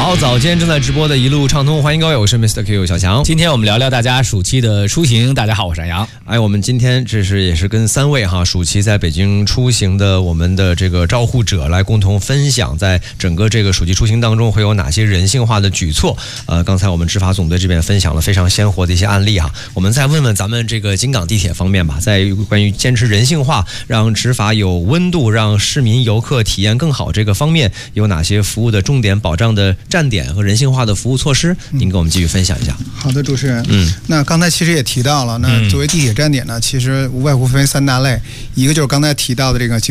好，早间正在直播的一路畅通，欢迎各位，我是 Mr. Q 小强。 今天我们聊聊大家暑期的出行。大家好，我是安阳。 我们今天也是跟3位暑期在北京出行的我们的这个照护者来共同分享，在整个这个暑期出行当中会有哪些人性化的举措。刚才我们执法总队这边分享了非常鲜活的一些案例我们再问问咱们这个京港地铁方面吧，在关于坚持人性化，让执法有温度，让市民游客体验更好这个方面，有哪些服务的重点保障的站点和人性化的服务措施？您给我们继续分享一下。 好的，主持人。那刚才其实也提到了，那作为地铁站点呢，其实无外乎分3大类，一个就是刚才提到的这个